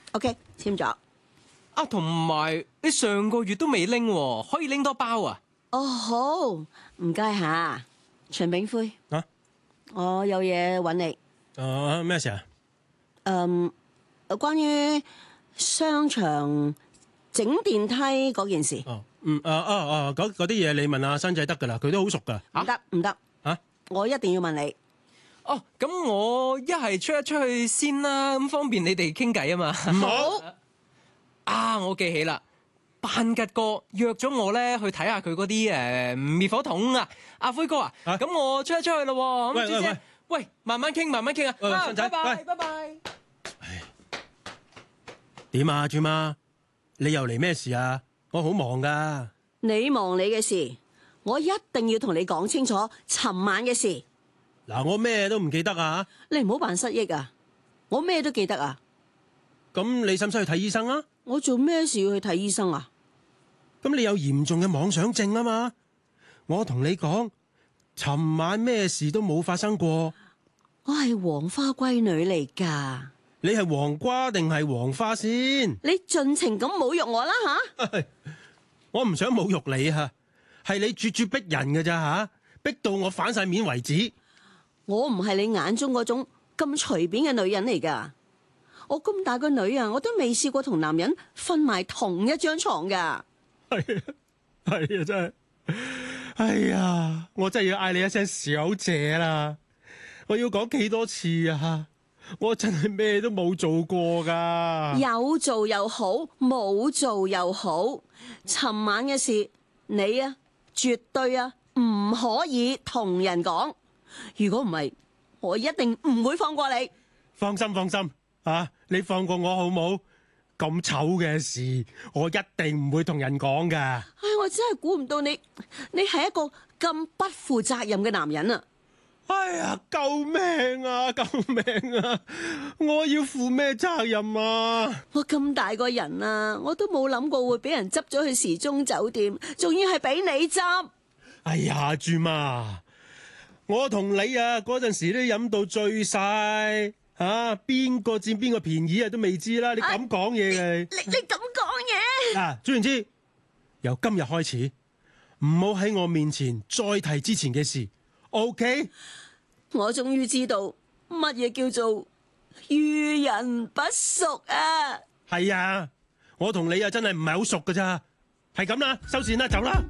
OK， 簽咗。 啊，同埋你上個月都未拎，可以拎多包啊？ 哦，好，唔該吓，秦炳輝。 啊， 我有嘢揾你。 咩事啊？ 關於商場整電梯嗰件事。 嗰啲嘢你問阿新仔得噶啦，佢都好熟噶。 唔得啊！ 我一定要問你。 哦，咁我一係出去先啦，咁方便你哋傾偈啊嘛。 唔好啊！我記起啦，班吉哥約咗我咧去睇下佢嗰啲滅火筒啊。阿輝哥啊，咁我出去咯。咁喂，慢慢傾啊。 新仔， 拜拜。 唉，點啊，豬媽，你又嚟咩事啊？我好忙噶。 你忙你嘅事，我一定要同你講清楚尋晚嘅事。 嗱，我咩都唔記得啊。 你唔好扮失憶啊！我咩都記得啊。 咁你使唔使去睇醫生啊？ 我做咩事要去睇醫生啊？ 咁你有嚴重嘅妄想症啊嘛。我同你講，尋晚咩事都冇發生過。 我係黃花閨女嚟噶。 你係黃瓜定係黃花先？ 你盡情咁侮辱我啦吓！ 我唔想侮辱你啊，係你咄咄逼人嘅咋吓，逼到我反晒面為止。 我唔係你眼中嗰種咁隨便嘅女人嚟噶。我咁大個女啊，我都未試過同男人瞓埋同一張床噶。 係啊，真係。哎呀，我真係要嗌你一聲小姐啦！我要講幾多次啊？我真係咩都冇做過噶。 有做又好，冇做又好。尋晚嘅事，你啊，絕對啊，唔可以同人講。如果唔係，我一定唔會放過你。 放心啊，你放過我好冇？咁醜嘅事，我一定唔會同人講噶。 唉，我真係估唔到你係一個咁不負責任嘅男人啊！ 哎呀，救命啊！救命啊！我要負咩責任啊？ 我咁大個人啊，我都冇諗過會俾人執咗去時鐘酒店，仲要係俾你執。 哎呀，豬媽，我同你啊嗰陣時都飲到醉晒，邊個佔邊個便宜啊都未知啦！你咁講嘢嘅你咁講嘢嗱，總言之，由今日開始，唔好喺我面前再提之前嘅事 ，OK？ 我終於知道乜嘢叫做遇人不淑啊！ 係啊，我同你啊真係唔係好熟噶咋，係咁啦，收線啦，走啦。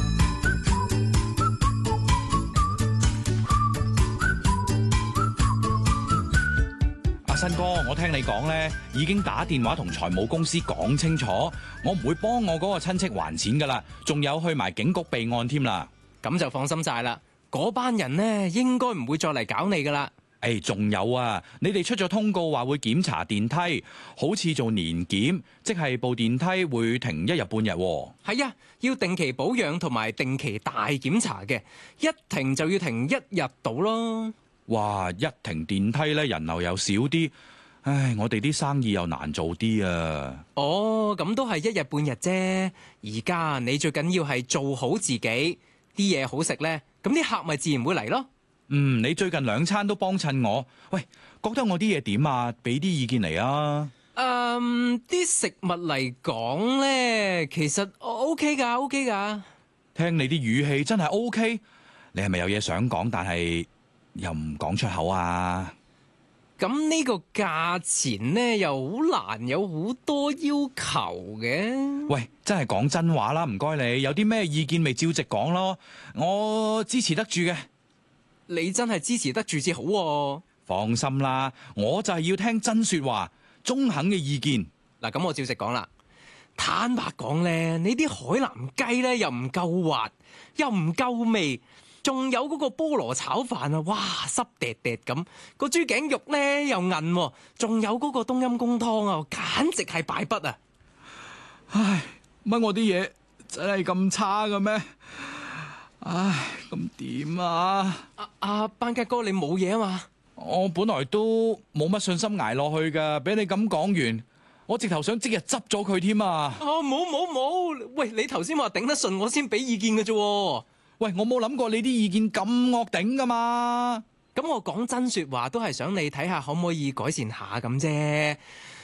阿新哥，我聽你講咧，已經打電話同財務公司講清楚，我唔會幫我嗰個親戚還錢噶啦，仲有去埋警局備案添啦。 咁就放心晒啦，嗰班人呢應該唔會再嚟搞你噶啦。 仲有啊，你哋出咗通告話會檢查電梯，好似做年檢，即係部電梯會停1日半日。 係啊，要定期保養同埋定期大檢查嘅，一停就要停1日到咯。 哇，一停電梯咧，人流又少啲，唉，我哋啲生意又難做啲啊。 哦，咁都係1日半日啫。而家你最緊要係做好自己，啲嘢好食呢，咁啲客咪自然會嚟咯。 你最近2餐都幫襯我，喂，覺得我啲嘢點啊？俾啲意見嚟啊。 啲食物嚟講呢，其實OK 噶。 聽你啲語氣真係 OK， 你係咪有嘢想講，但係又唔講出口啊？ 咁呢個價錢呢，又好難有好多要求嘅。 喂，真係講真話啦，唔該你，有啲咩意見咪照直講咯，我支持得住嘅。 你真係支持得住至好喎。 放心啦，我就係要聽真說話，中肯嘅意見。 嗱，咁我照直講啦。坦白講呢，你啲海南雞呢，又唔夠滑，又唔夠味，仲有嗰個菠蘿炒飯啊，哇，濕嗲嗲咁，個豬頸肉呢又韌，仲有嗰個冬陰功湯啊，簡直係敗筆啊！ 唉，乜我啲嘢真係咁差嘅咩？唉，咁點啊？ 班吉哥，你冇嘢啊嘛？ 我本來都冇乜信心捱落去噶，俾你咁講完，我直頭想即日執咗佢添啊！ 冇，喂，你頭先話頂得順，我先俾意見嘅啫。 喂，我冇諗過你啲意見咁惡頂噶嘛。 咁我講真說話都係想你睇下可唔可以改善下咁啫。